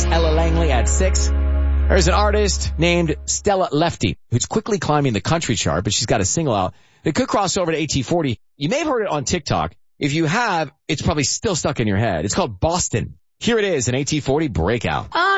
Ella Langley at 6. There's an artist named Stella Lefty who's quickly climbing the country chart, but she's got a single out that could cross over to AT40. You may have heard it on TikTok. If you have, it's probably still stuck in your head. It's called Boston. Here it is, an AT40 breakout.